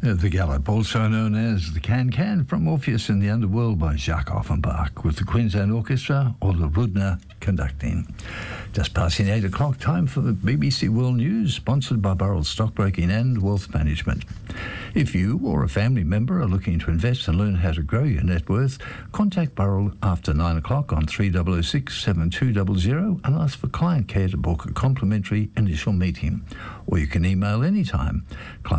The Gallop, also known as the Can-Can, from Orpheus in the Underworld by Jacques Offenbach, with the Queensland Orchestra or the Rudner conducting. Just passing 8 o'clock, time for the BBC World News, sponsored by Burrell Stockbroking and Wealth Management. If you or a family member are looking to invest and learn how to grow your net worth, contact Burrell after 9 o'clock on 3006 7200 and ask for client care to book a complimentary initial meeting. Or you can email anytime,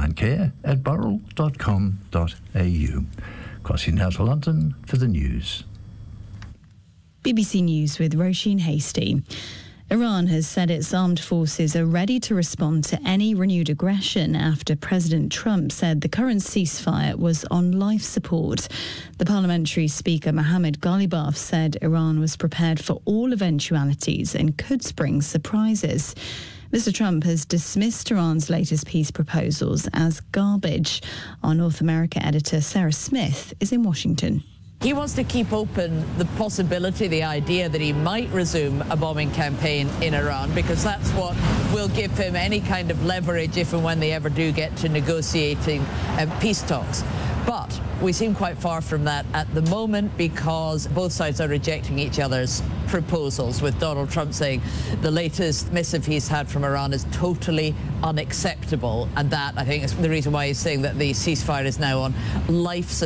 clientcare@burrell.com.au. Crossing now to London for the news. BBC News with Roisin Hasty. Iran has said its armed forces are ready to respond to any renewed aggression after President Trump said the current ceasefire was on life support. The parliamentary speaker Mohammad Ghalibaf said Iran was prepared for all eventualities and could spring surprises. Mr. Trump has dismissed Iran's latest peace proposals as garbage. Our North America editor Sarah Smith is in Washington. He wants to keep open the possibility, the idea that he might resume a bombing campaign in Iran, because that's what will give him any kind of leverage if and when they ever do get to negotiating peace talks. But we seem quite far from that at the moment, because both sides are rejecting each other's proposals, with Donald Trump saying the latest missive he's had from Iran is totally unacceptable. And that, I think, is the reason why he's saying that the ceasefire is now on life support.